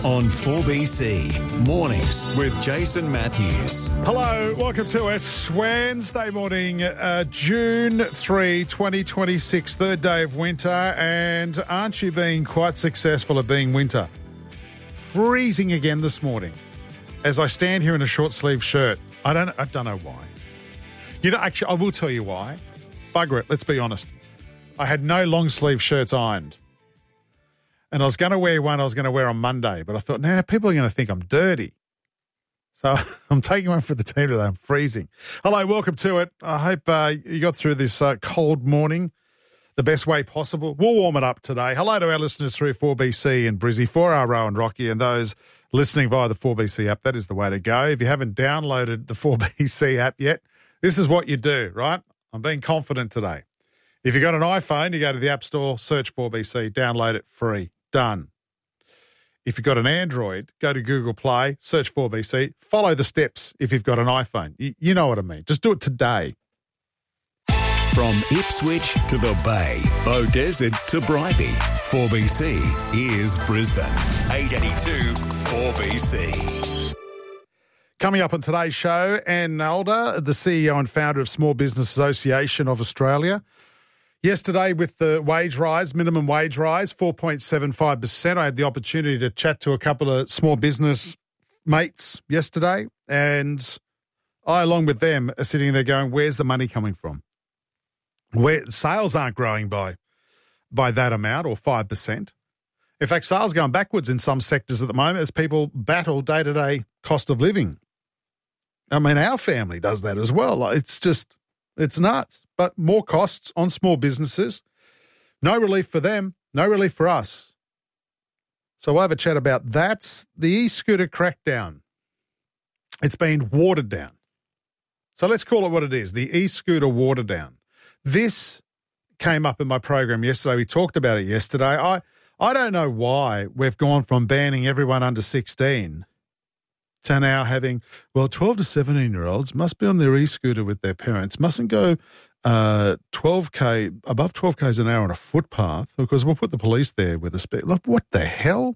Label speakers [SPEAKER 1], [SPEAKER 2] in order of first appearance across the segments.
[SPEAKER 1] on 4BC. Mornings with Jason Matthews.
[SPEAKER 2] Hello, welcome to it. Wednesday morning, June 3, 2026, third day of winter. And aren't you being quite successful at being winter? Freezing again this morning as I stand here in a short sleeve shirt. I don't know why. Actually, I will tell you why. Bugger it, let's be honest. I had no long sleeve shirts ironed. And I was going to wear one I was going to wear on Monday, but I thought, people are going to think I'm dirty. So I'm taking one for the team today. I'm freezing. Hello, welcome to it. I hope you got through this cold morning the best way possible. We'll warm it up today. Hello to our listeners through 4BC and Brizzy, 4RO and Rocky, and those listening via the 4BC app. That is the way to go. If you haven't downloaded the 4BC app yet, this is what you do, right? I'm being confident today. If you've got an iPhone, you go to the App Store, search 4BC, download it free. Done. If you've got an Android, go to Google Play, search 4BC, follow the steps if you've got an iPhone. You know what I mean. Just do it today.
[SPEAKER 1] From Ipswich to the Bay, Beaudesert to Bribie, 4BC is Brisbane. 882 4BC.
[SPEAKER 2] Coming up on today's show, Ann Nalder, the CEO and founder of Small Business Association of Australia. Yesterday with the wage rise, minimum wage rise, 4.75%. I had the opportunity to chat to a couple of small business mates yesterday, and I, along with them, are sitting there going, where's the money coming from? Where sales aren't growing by that amount, or 5%. In fact, sales going backwards in some sectors at the moment as people battle day-to-day cost of living. I mean, our family does that as well. It's nuts. But more costs on small businesses. No relief for them, no relief for us. So we'll have a chat about that. The e-scooter crackdown. It's been watered down. So let's call it what it is, the e-scooter watered down. This came up in my program yesterday. We talked about it yesterday. I don't know why we've gone from banning everyone under 16 to now having, 12 to 17-year-olds must be on their e-scooter with their parents, mustn't go 12K, above 12 Ks an hour on a footpath because we'll put the police there with a speed. Look, what the hell?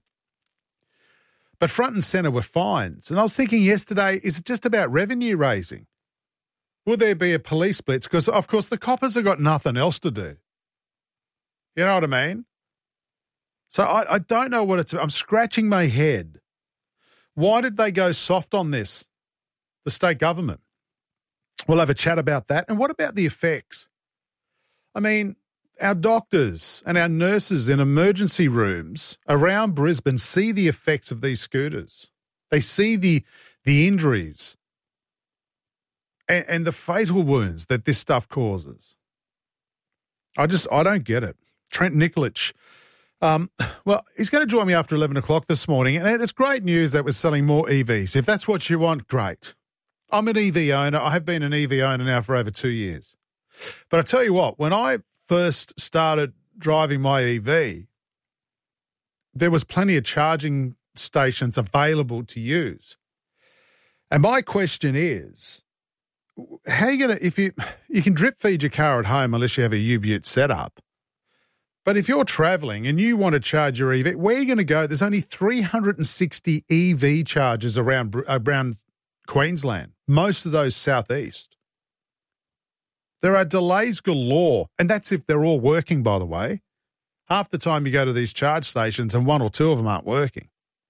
[SPEAKER 2] But front and centre were fines. And I was thinking yesterday, is it just about revenue raising? Will there be a police blitz? Because, of course, the coppers have got nothing else to do. You know what I mean? So I don't know what it's about. I'm scratching my head. Why did they go soft on this, the state government? We'll have a chat about that. And what about the effects? I mean, our doctors and our nurses in emergency rooms around Brisbane see the effects of these scooters. They see the injuries and the fatal wounds that this stuff causes. I don't get it. Trent Nikolic. He's going to join me after 11 o'clock this morning, and it's great news that we're selling more EVs. If that's what you want, great. I'm an EV owner. I have been an EV owner now for over 2 years. But I tell you what, when I first started driving my EV, there was plenty of charging stations available to use. And my question is, how are you going to, if you can drip feed your car at home unless you have a U-Butte setup, but if you're travelling and you want to charge your EV, where are you going to go? There's only 360 EV chargers around Queensland, most of those southeast. There are delays galore, and that's if they're all working, by the way. Half the time you go to these charge stations and one or two of them aren't working.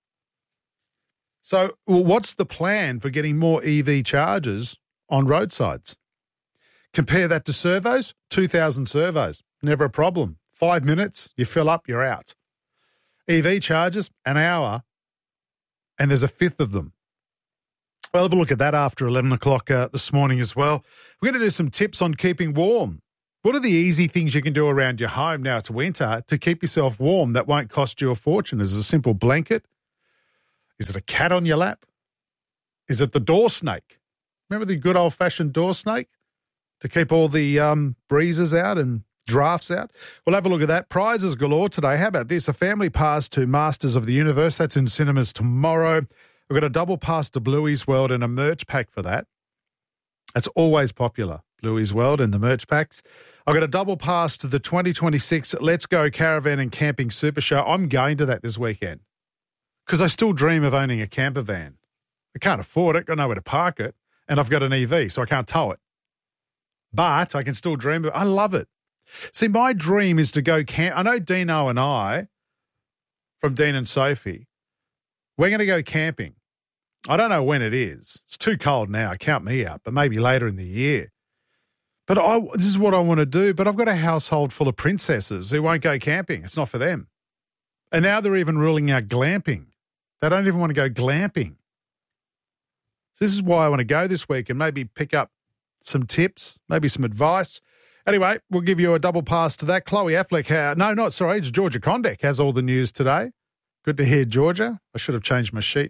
[SPEAKER 2] So what's the plan for getting more EV chargers on roadsides? Compare that to servos, 2,000 servos, never a problem. 5 minutes, you fill up, you're out. EV chargers, an hour, and there's a fifth of them. We'll have a look at that after 11 o'clock this morning as well. We're going to do some tips on keeping warm. What are the easy things you can do around your home now it's winter to keep yourself warm that won't cost you a fortune? Is it a simple blanket? Is it a cat on your lap? Is it the door snake? Remember the good old-fashioned door snake to keep all the breezes out and drafts out? We'll have a look at that. Prizes galore today. How about this? A family pass to Masters of the Universe. That's in cinemas tomorrow. We've got a double pass to Bluey's World and a merch pack for that. That's always popular, Bluey's World and the merch packs. I've got a double pass to the 2026 Let's Go Caravan and Camping Super Show. I'm going to that this weekend. because I still dream of owning a camper van. I can't afford it, got nowhere to park it, and I've got an EV, so I can't tow it. But I can still dream of it. I love it. See, my dream is to go camp. I know Dino and I, from Dean and Sophie, we're going to go camping. I don't know when it is. It's too cold now. Count me out, but maybe later in the year. But this is what I want to do. But I've got a household full of princesses who won't go camping. It's not for them. And now they're even ruling out glamping. They don't even want to go glamping. So this is why I want to go this week and maybe pick up some tips, maybe some advice. Anyway, we'll give you a double pass to that. Chloe Affleck, it's Georgia Condek has all the news today. Good to hear, Georgia. I should have changed my sheet.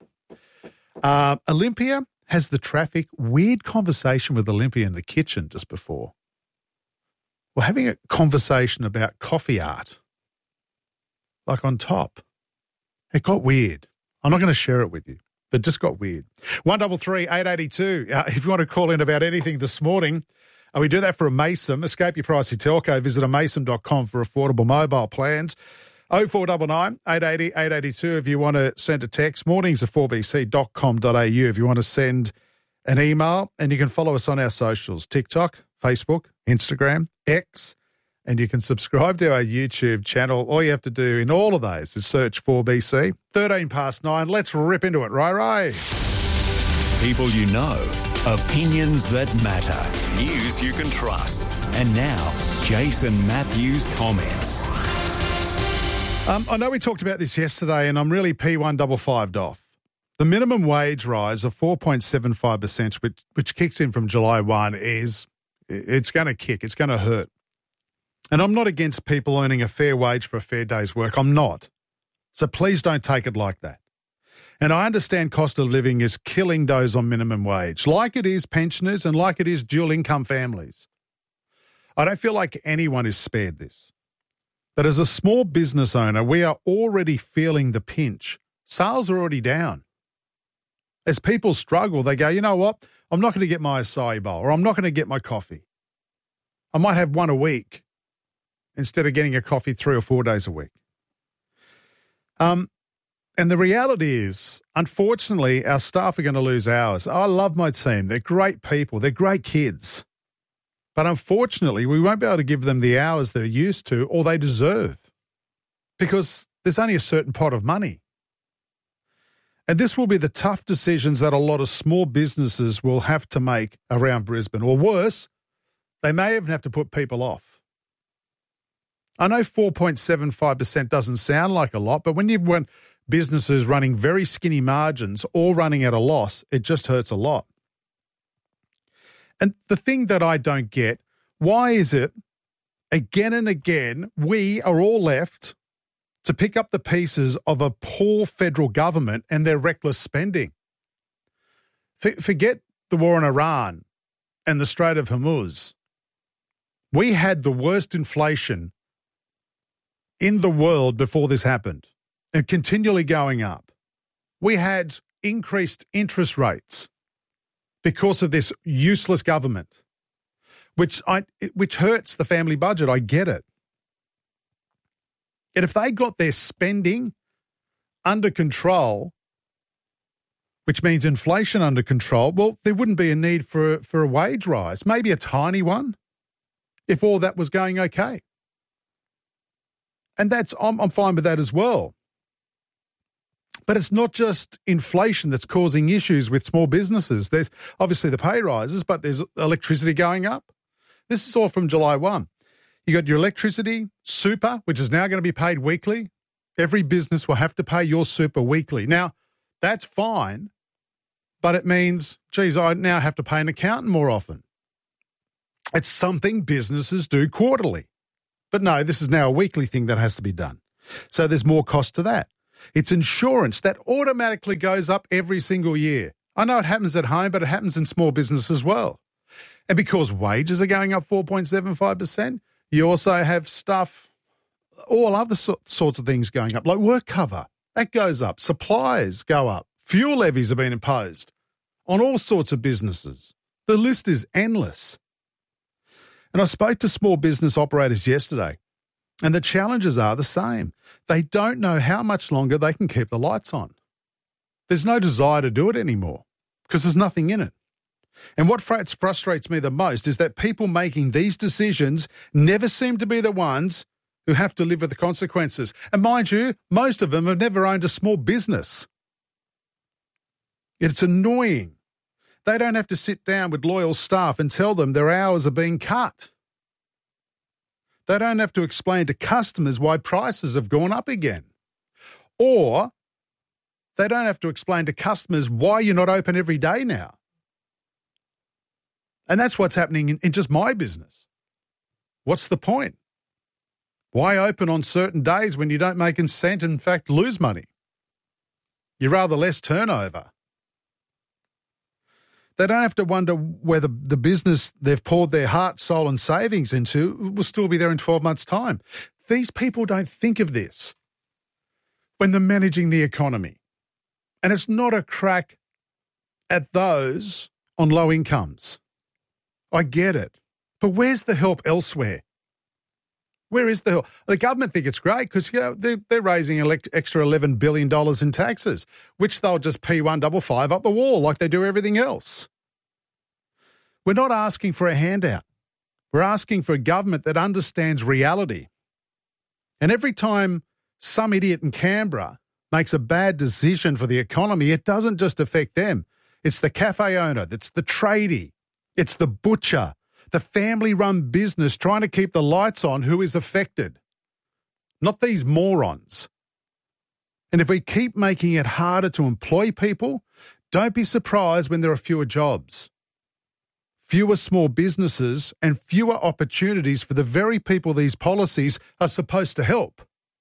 [SPEAKER 2] Olympia has the traffic. Weird conversation with Olympia in the kitchen just before. We're having a conversation about coffee art, like on top. It got weird. I'm not going to share it with you, but just got weird. 133 882. If you want to call in about anything this morning, we do that for a Mason. Escape your pricey telco. Visit amason.com for affordable mobile plans. 0499 880 882 if you want to send a text. Mornings at 4bc.com.au if you want to send an email. And you can follow us on our socials, TikTok, Facebook, Instagram, X, and you can subscribe to our YouTube channel. All you have to do in all of those is search 4BC. 13 past 9. Let's rip into it. Ray.
[SPEAKER 1] People you know, opinions that matter, news you can trust. And now, Jason Matthews comments.
[SPEAKER 2] I know we talked about this yesterday, and I'm really P155'd off. The minimum wage rise of 4.75%, which kicks in from July 1, it's going to kick. It's going to hurt. And I'm not against people earning a fair wage for a fair day's work. I'm not. So please don't take it like that. And I understand cost of living is killing those on minimum wage, like it is pensioners and like it is dual income families. I don't feel like anyone is spared this. But as a small business owner, we are already feeling the pinch. Sales are already down. As people struggle, they go, you know what? I'm not going to get my acai bowl, or I'm not going to get my coffee. I might have one a week instead of getting a coffee 3 or 4 days a week. And the reality is, unfortunately, our staff are going to lose hours. I love my team. They're great people. They're great kids. But unfortunately, we won't be able to give them the hours they're used to or they deserve because there's only a certain pot of money. And this will be the tough decisions that a lot of small businesses will have to make around Brisbane. Or worse, they may even have to put people off. I know 4.75% doesn't sound like a lot, but when you've got businesses running very skinny margins or running at a loss, it just hurts a lot. And the thing that I don't get, why is it again and again we are all left to pick up the pieces of a poor federal government and their reckless spending? Forget the war in Iran and the Strait of Hormuz. We had the worst inflation in the world before this happened and continually going up. We had increased interest rates because of this useless government, which hurts the family budget. I get it. And if they got their spending under control, which means inflation under control, well, there wouldn't be a need for a wage rise, maybe a tiny one, if all that was going okay. And I'm fine with that as well. But it's not just inflation that's causing issues with small businesses. There's obviously the pay rises, but there's electricity going up. This is all from July 1. You got your electricity, super, which is now going to be paid weekly. Every business will have to pay your super weekly. Now, that's fine, but it means, geez, I now have to pay an accountant more often. It's something businesses do quarterly. But no, this is now a weekly thing that has to be done. So there's more cost to that. It's insurance that automatically goes up every single year. I know it happens at home, but it happens in small business as well. And because wages are going up 4.75%, you also have stuff, all other sorts of things going up, like work cover. That goes up. Supplies go up. Fuel levies have been imposed on all sorts of businesses. The list is endless. And I spoke to small business operators yesterday, And the challenges are the same. They don't know how much longer they can keep the lights on. There's no desire to do it anymore because there's nothing in it. And what frustrates me the most is that people making these decisions never seem to be the ones who have to live with the consequences. And mind you, most of them have never owned a small business. It's annoying. They don't have to sit down with loyal staff and tell them their hours are being cut. They don't have to explain to customers why prices have gone up again. Or they don't have to explain to customers why you're not open every day now. And that's what's happening in just my business. What's the point? Why open on certain days when you don't make a cent, in fact, lose money? You're rather less turnover. They don't have to wonder whether the business they've poured their heart, soul and savings into will still be there in 12 months' time. These people don't think of this when they're managing the economy. And it's not a crack at those on low incomes. I get it. But where's the help elsewhere? Where is the help? The government think it's great because they're raising an extra $11 billion in taxes, which they'll just P155 up the wall like they do everything else. We're not asking for a handout. We're asking for a government that understands reality. And every time some idiot in Canberra makes a bad decision for the economy, it doesn't just affect them. It's the cafe owner, it's the tradie, it's the butcher, the family-run business trying to keep the lights on who is affected, not these morons. And if we keep making it harder to employ people, don't be surprised when there are fewer jobs, fewer small businesses, and fewer opportunities for the very people these policies are supposed to help.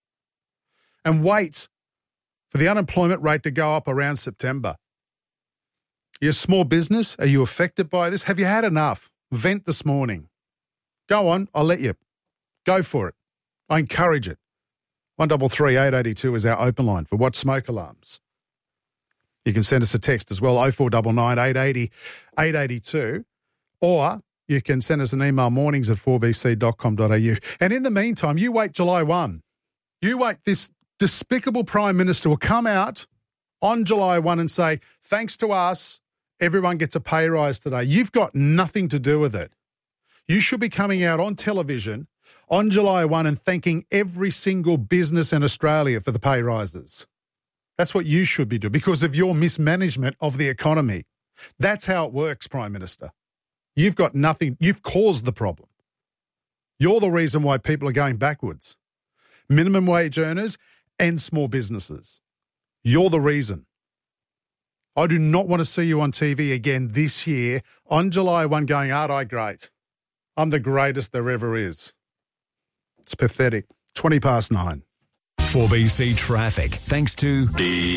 [SPEAKER 2] And wait for the unemployment rate to go up around September. You're a small business. Are you affected by this? Have you had enough? Vent this morning. Go on, I'll let you. Go for it. I encourage it. 133 882 is our open line for What Smoke Alarms. You can send us a text as well, 0499 880 882, or you can send us an email, mornings@4bc.com.au. And in the meantime, you wait July 1. You wait, this despicable Prime Minister will come out on July 1 and say, thanks to us, everyone gets a pay rise today. You've got nothing to do with it. You should be coming out on television on July 1 and thanking every single business in Australia for the pay rises. That's what you should be doing because of your mismanagement of the economy. That's how it works, Prime Minister. You've got nothing. You've caused the problem. You're the reason why people are going backwards. Minimum wage earners and small businesses. You're the reason. I do not want to see you on TV again this year on July 1 going, aren't I great? I'm the greatest there ever is. It's pathetic. 9:20.
[SPEAKER 1] 4BC Traffic, thanks to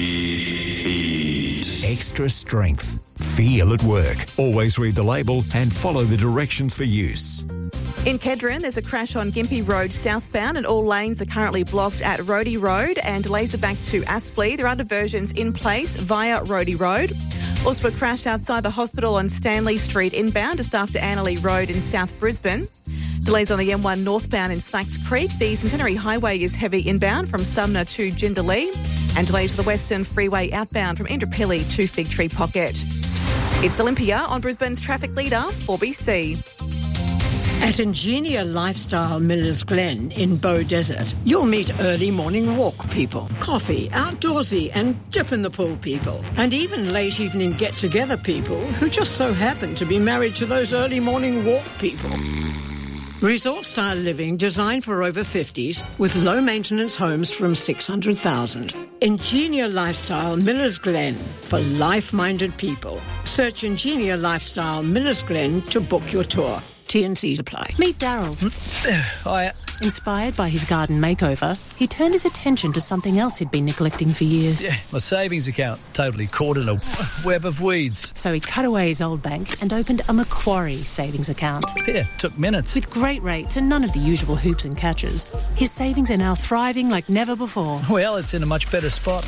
[SPEAKER 1] Heat. Extra strength. Feel at work. Always read the label and follow the directions for use.
[SPEAKER 3] In Kedron, there's a crash on Gympie Road southbound and all lanes are currently blocked at Rhodey Road and delays are back to Aspley. There are diversions in place via Rhodey Road. Also a crash outside the hospital on Stanley Street inbound just after Annerley Road in South Brisbane. Delays on the M1 northbound in Slacks Creek. The Centenary Highway is heavy inbound from Sumner to Jindalee. And delays to the Western Freeway outbound from Indooroopilly to Fig Tree Pocket. It's Olympia on Brisbane's traffic leader, 4BC.
[SPEAKER 4] At Ingenia Lifestyle Millers Glen in Bow Desert, you'll meet early morning walk people, coffee, outdoorsy and dip in the pool people, and even late evening get-together people who just so happen to be married to those early morning walk people. Resort-style living designed for over 50s with low-maintenance homes from $600,000. Ingenia Lifestyle Millers Glen for life-minded people. Search Ingenia Lifestyle Millers Glen to book your tour. T&Cs apply.
[SPEAKER 5] Meet Daryl.
[SPEAKER 6] Hiya.
[SPEAKER 5] Inspired by his garden makeover, he turned his attention to something else he'd been neglecting for years.
[SPEAKER 6] Yeah, my savings account totally caught in a web of weeds.
[SPEAKER 5] So he cut away his old bank and opened a Macquarie savings account.
[SPEAKER 6] Yeah, took minutes.
[SPEAKER 5] With great rates and none of the usual hoops and catches, his savings are now thriving like never before.
[SPEAKER 6] Well, it's in a much better spot.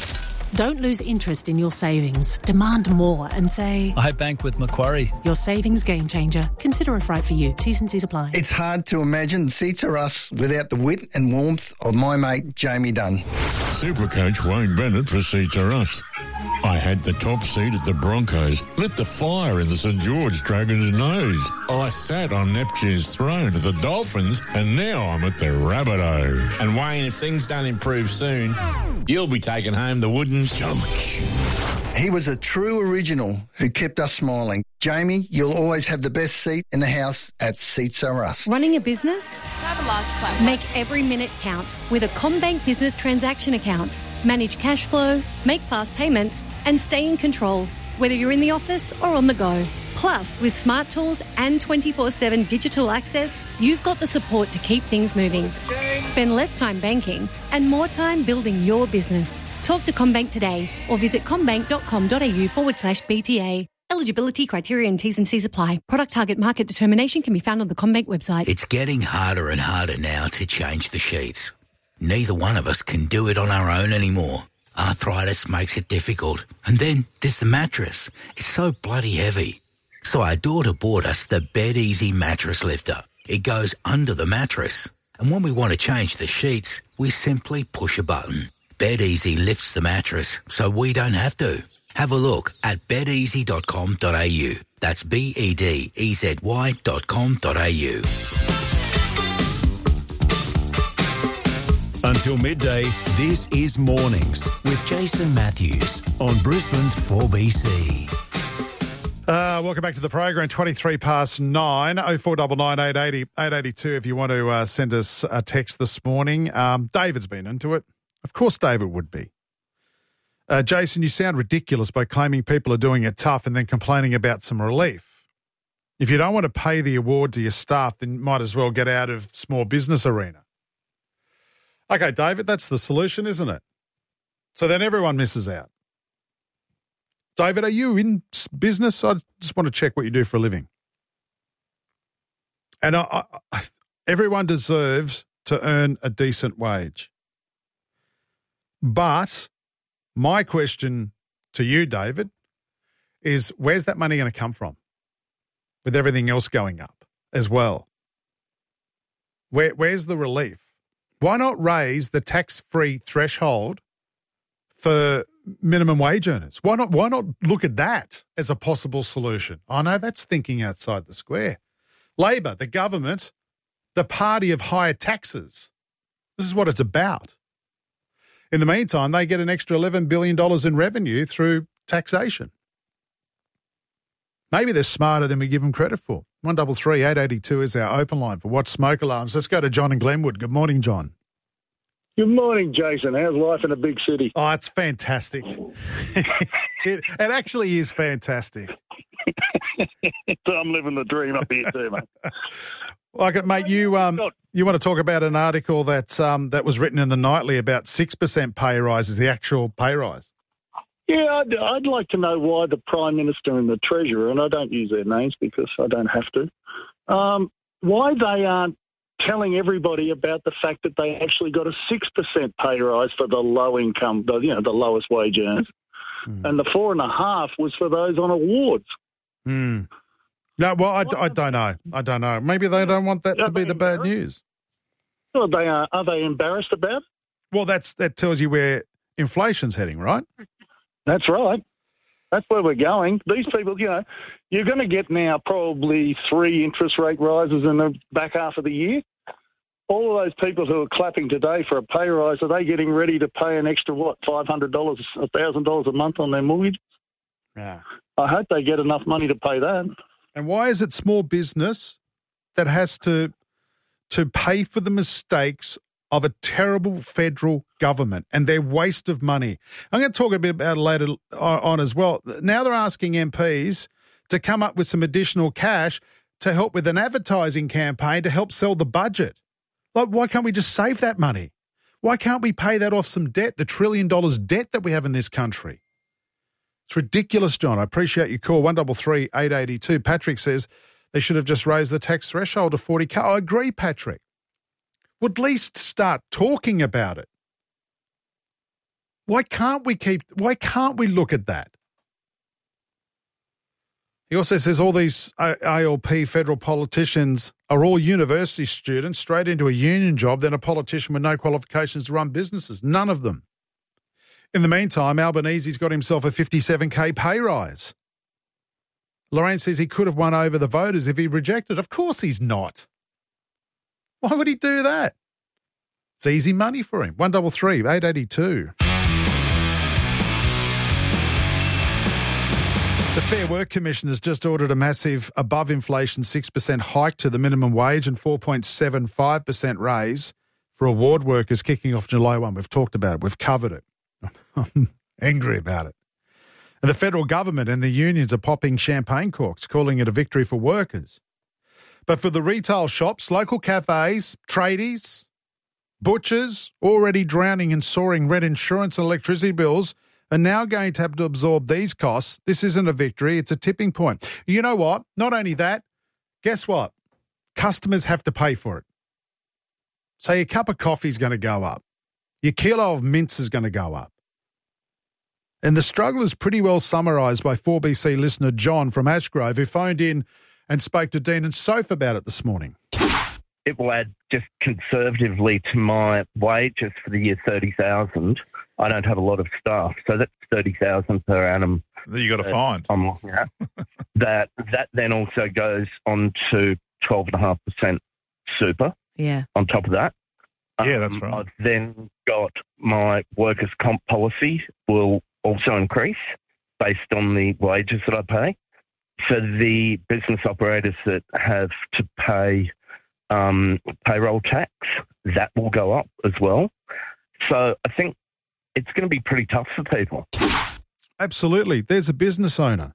[SPEAKER 5] Don't lose interest in your savings. Demand more and say,
[SPEAKER 6] I bank with Macquarie.
[SPEAKER 5] your savings game changer. Consider if right for you. T's and C's apply.
[SPEAKER 7] It's hard to imagine Seats Are Us without the wit and warmth of my mate Jamie Dunn.
[SPEAKER 8] Supercoach Wayne Bennett for Seats Are Us. I had the top seat at the Broncos, lit the fire in the St George Dragons' nose. I sat on Neptune's throne at the Dolphins, and now I'm at the Rabbitohs.
[SPEAKER 9] And Wayne, if things don't improve soon, you'll be taking home the wooden stomach.
[SPEAKER 7] He was a true original who kept us smiling. Jamie, you'll always have the best seat in the house at Seats Are Us.
[SPEAKER 10] Running a business? Make every minute count with a CommBank Business Transaction Account. Manage cash flow, make fast payments, and stay in control, whether you're in the office or on the go. Plus, with smart tools and 24/7 digital access, you've got the support to keep things moving. Spend less time banking and more time building your business. Talk to CommBank today or visit commbank.com.au/BTA. Eligibility criteria and T's and C's apply. Product target market determination can be found on the CommBank website.
[SPEAKER 11] It's getting harder and harder now to change the sheets. Neither one of us can do it on our own anymore. Arthritis makes it difficult. And then there's the mattress. It's so bloody heavy. So our daughter bought us the Bed Easy mattress lifter. It goes under the mattress. And when we want to change the sheets, we simply push a button. Bed Easy lifts the mattress so we don't have to. Have a look at bedeasy.com.au. That's bedezy.com.au.
[SPEAKER 1] Until midday, this is Mornings with Jason Matthews on Brisbane's 4BC.
[SPEAKER 2] Welcome back to the program, 23 past 9, 0499 880 882 if you want to send us a text this morning. David's been into it. Of course David would be. Jason, you sound ridiculous by claiming people are doing it tough and then complaining about some relief. If you don't want to pay the award to your staff, then you might as well get out of small business arena. Okay, David, that's the solution, isn't it? So then everyone misses out. David, are you in business? I just want to check what you do for a living. And everyone deserves to earn a decent wage. But my question to you, David, is where's that money going to come from with everything else going up as well? Where's the relief? Why not raise the tax-free threshold for minimum wage earners? Why not look at that as a possible solution? I know that's thinking outside the square. Labor, the government, the party of higher taxes. This is what it's about. In the meantime, they get an extra $11 billion in revenue through taxation. Maybe they're smarter than we give them credit for. 133 882 is our open line for Watch Smoke Alarms. Let's go to John in Glenwood. Good morning, John.
[SPEAKER 12] Good morning, Jason. How's life in a big city?
[SPEAKER 2] Oh, it's fantastic. it actually is fantastic.
[SPEAKER 12] So I'm living the dream up here too, mate.
[SPEAKER 2] Like, mate, you want to talk about an article that was written in the Nightly about 6% pay rise is the actual pay rise.
[SPEAKER 12] Yeah, I'd like to know why the Prime Minister and the Treasurer, and I don't use their names because I don't have to, why they aren't telling everybody about the fact that they actually got a 6% pay rise for the low income, the lowest wage earners, and the 4.5% was for those on awards.
[SPEAKER 2] No, well, I don't know. I don't know. Maybe they don't want that to be the bad news.
[SPEAKER 12] Well, are they embarrassed about it?
[SPEAKER 2] Well, that tells you where inflation's heading, right?
[SPEAKER 12] That's right. That's where we're going. These people, you're going to get now probably 3 interest rate rises in the back half of the year. All of those people who are clapping today for a pay rise, are they getting ready to pay an extra, $500, $1,000 a month on their mortgage?
[SPEAKER 2] Yeah.
[SPEAKER 12] I hope they get enough money to pay that.
[SPEAKER 2] And why is it small business that has to pay for the mistakes of a terrible federal government and their waste of money? I'm going to talk a bit about it later on as well. Now they're asking MPs to come up with some additional cash to help with an advertising campaign to help sell the budget. Like, why can't we just save that money? Why can't we pay that off some debt, the $1 trillion debt that we have in this country? It's ridiculous, John. I appreciate your call. 133 882. Patrick says they should have just raised the tax threshold to 40K. I agree, Patrick. Would at least start talking about it. Why can't we look at that? He also says all these ALP federal politicians are all university students straight into a union job, then a politician with no qualifications to run businesses. None of them. In the meantime, Albanese's got himself a 57K pay rise. Lorraine says he could have won over the voters if he rejected. Of course he's not. Why would he do that? It's easy money for him. 133 882. The Fair Work Commission has just ordered a massive above-inflation 6% hike to the minimum wage and 4.75% raise for award workers kicking off July 1. We've talked about it. We've covered it. I'm angry about it. And the federal government and the unions are popping champagne corks, calling it a victory for workers. But for the retail shops, local cafes, tradies, butchers, already drowning in soaring rent insurance and electricity bills, are now going to have to absorb these costs. This isn't a victory, it's a tipping point. You know what? Not only that, guess what? Customers have to pay for it. So your cup of coffee is going to go up. Your kilo of mince is going to go up. And the struggle is pretty well summarised by 4BC listener John from Ashgrove, who phoned in and spoke to Dean and Soph about it this morning.
[SPEAKER 13] It will add just conservatively to my wages for the year 30,000. I don't have a lot of staff, so that's 30,000 per annum.
[SPEAKER 14] That you got to find.
[SPEAKER 13] I'm looking at that. That then also goes on to 12.5% super.
[SPEAKER 3] Yeah.
[SPEAKER 13] On top of that,
[SPEAKER 14] yeah, that's right.
[SPEAKER 13] I've then got my workers' comp policy will also increase based on the wages that I pay. For the business operators that have to pay payroll tax, that will go up as well. So I think it's going to be pretty tough for people.
[SPEAKER 2] Absolutely. There's a business owner.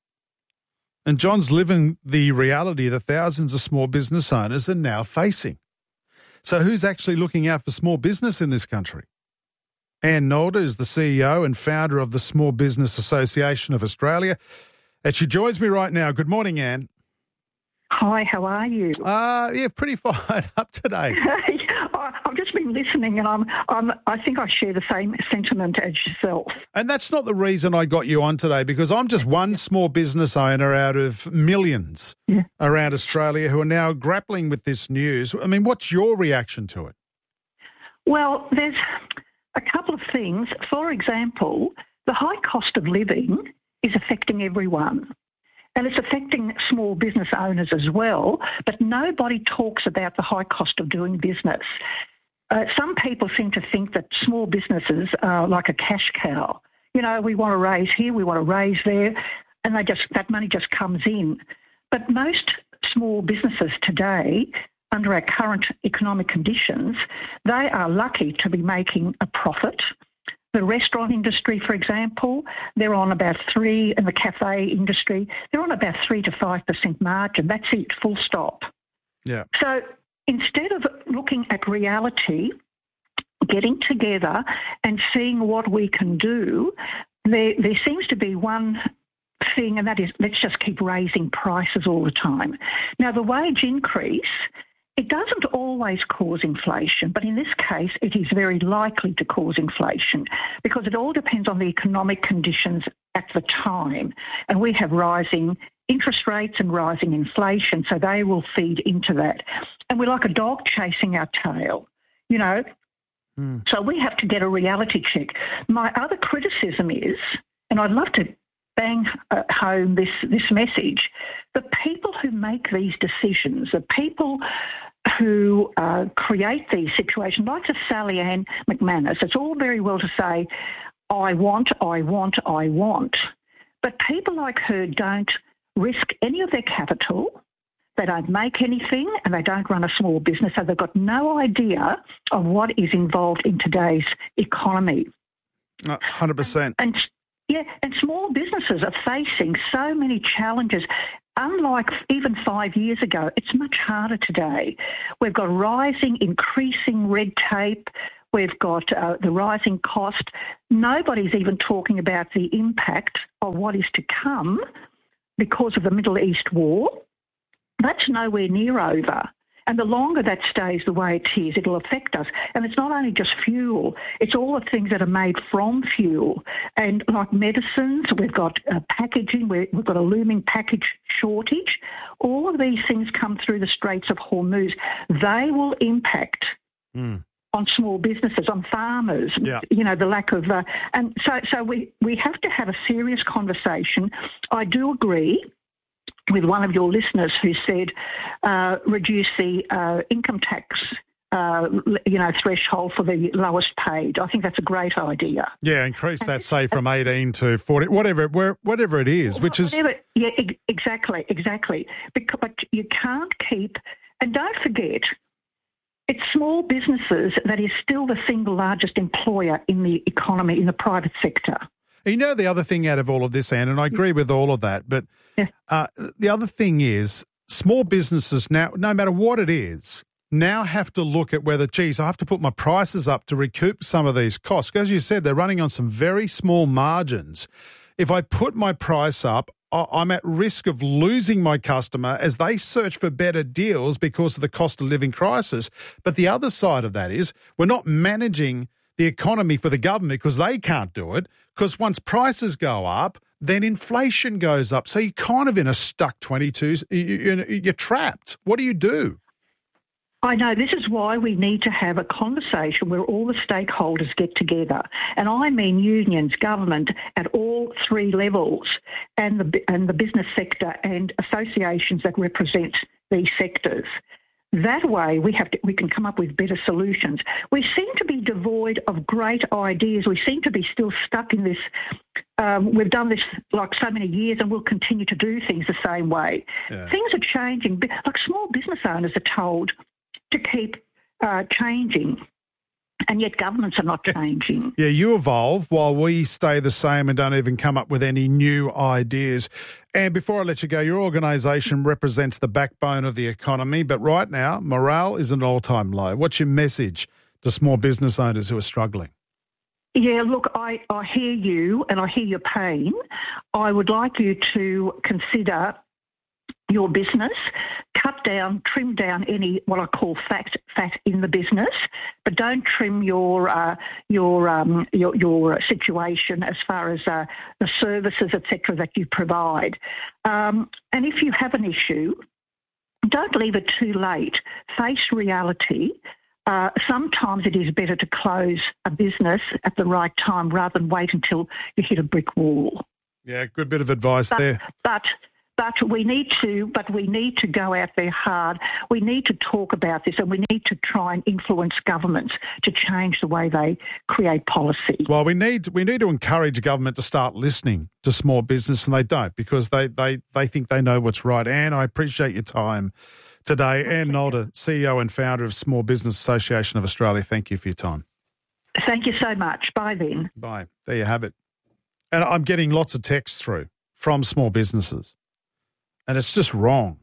[SPEAKER 2] And John's living the reality that thousands of small business owners are now facing. So who's actually looking out for small business in this country? Ann Nolder is the CEO and founder of the Small Business Association of Australia. And she joins me right now. Good morning, Ann.
[SPEAKER 15] Hi, how are you?
[SPEAKER 2] Yeah, pretty fired up today.
[SPEAKER 15] I've just been listening, and I think I share the same sentiment as yourself.
[SPEAKER 2] And that's not the reason I got you on today, because I'm just one small business owner out of millions around Australia who are now grappling with this news. I mean, what's your reaction to it?
[SPEAKER 15] Well, there's a couple of things. For example, the high cost of living is affecting everyone. And it's affecting small business owners as well, but nobody talks about the high cost of doing business. Some people seem to think that small businesses are like a cash cow. You know, we want to raise here, we want to raise there, and that money just comes in. But most small businesses today, under our current economic conditions, they are lucky to be making a profit. The restaurant industry, for example, they're on about and the cafe industry, they're on about 3 to 5% margin. That's it, full stop.
[SPEAKER 2] Yeah.
[SPEAKER 15] So instead of looking at reality, getting together and seeing what we can do, there seems to be one thing, and that is let's just keep raising prices all the time. Now, the wage increase, it doesn't always cause inflation, but in this case, it is very likely to cause inflation because it all depends on the economic conditions at the time. And we have rising interest rates and rising inflation, so they will feed into that. And we're like a dog chasing our tail, you know. So we have to get a reality check. My other criticism is, and I'd love to bang home this message, the people who make these decisions, the people who create these situations, like the Sally Ann McManus, it's all very well to say, I want. But people like her don't risk any of their capital, they don't make anything, and they don't run a small business, so they've got no idea of what is involved in today's economy.
[SPEAKER 2] 100%.
[SPEAKER 15] And small businesses are facing so many challenges. Unlike even 5 years ago, it's much harder today. We've got increasing red tape. We've got the rising cost. Nobody's even talking about the impact of what is to come because of the Middle East war. That's nowhere near over. And the longer that stays the way it is, it'll affect us. And it's not only just fuel, it's all the things that are made from fuel. And like medicines, we've got packaging, we've got a looming package shortage. All of these things come through the Straits of Hormuz. They will impact on small businesses, on farmers, the lack of... and so we have to have a serious conversation. I do agree with one of your listeners who said reduce the income tax threshold for the lowest paid. I think that's a great idea.
[SPEAKER 2] Yeah, increase that, say, from 18 to 40, whatever it is, which is...
[SPEAKER 15] Yeah, exactly. But you can't keep... And don't forget, it's small businesses that is still the single largest employer in the economy, in the private sector.
[SPEAKER 2] You know the other thing out of all of this, Anne, and I agree with all of that, but the other thing is small businesses now, no matter what it is, now have to look at whether, geez, I have to put my prices up to recoup some of these costs. As you said, they're running on some very small margins. If I put my price up, I'm at risk of losing my customer as they search for better deals because of the cost of living crisis. But the other side of that is we're not managing the economy for the government because they can't do it, because once prices go up, then inflation goes up. So you're kind of in a stuck 22s. You're trapped. What do you do?
[SPEAKER 15] I know. This is why we need to have a conversation where all the stakeholders get together. And I mean unions, government at all three levels, and the business sector and associations that represent these sectors. That way we can come up with better solutions. We seem to be devoid of great ideas. We seem to be still stuck in this. We've done this like so many years and we'll continue to do things the same way. Yeah. Things are changing. Like small business owners are told to keep changing, and yet governments are not changing.
[SPEAKER 2] Yeah, you evolve while we stay the same and don't even come up with any new ideas. And before I let you go, your organisation represents the backbone of the economy, but right now, morale is an all-time low. What's your message to small business owners who are struggling?
[SPEAKER 15] Yeah, look, I hear you and I hear your pain. I would like you to consider your business, trim down any what I call fat in the business, but don't trim your situation as far as the services, etc., that you provide. And if you have an issue, don't leave it too late. Face reality. Sometimes it is better to close a business at the right time rather than wait until you hit a brick wall.
[SPEAKER 2] Yeah, good bit of advice there.
[SPEAKER 15] But we need to go out there hard. We need to talk about this, and we need to try and influence governments to change the way they create policy.
[SPEAKER 2] Well, we need to encourage government to start listening to small business, and they don't, because they think they know what's right. Anne, I appreciate your time today. Anne Nolder, CEO and founder of Small Business Association of Australia. Thank you for your time.
[SPEAKER 15] Thank you so much. Bye then.
[SPEAKER 2] Bye. There you have it. And I'm getting lots of texts through from small businesses. And it's just wrong.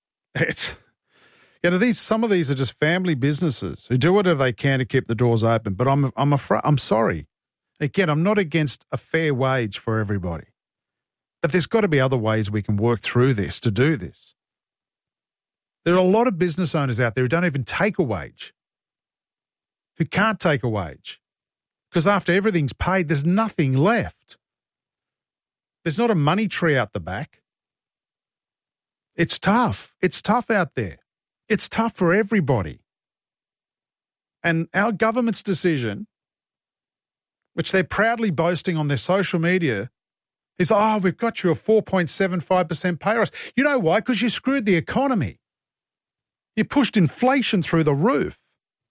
[SPEAKER 2] Some of these are just family businesses who do whatever they can to keep the doors open. But I'm sorry. Again, I'm not against a fair wage for everybody. But there's got to be other ways we can work through this to do this. There are a lot of business owners out there who don't even take a wage, who can't take a wage, because after everything's paid, there's nothing left. There's not a money tree out the back. It's tough. It's tough out there. It's tough for everybody. And our government's decision, which they're proudly boasting on their social media, is, we've got you a 4.75% pay rise. You know why? Because you screwed the economy. You pushed inflation through the roof.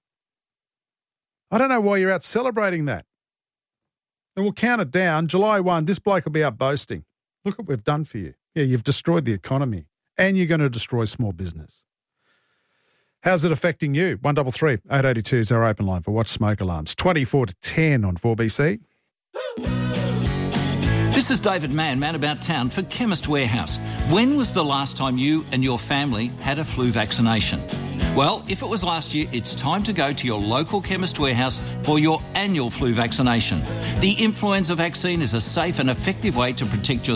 [SPEAKER 2] I don't know why you're out celebrating that. And we'll count it down. July 1, this bloke will be out boasting. Look what we've done for you. Yeah, you've destroyed the economy. And you're going to destroy small business. How's it affecting you? 133 882 is our open line for Watch Smoke Alarms. 24 to 10 on 4BC.
[SPEAKER 16] This is David Mann About Town for Chemist Warehouse. When was the last time you and your family had a flu vaccination? Well, if it was last year, it's time to go to your local Chemist Warehouse for your annual flu vaccination. The influenza vaccine is a safe and effective way to protect yourself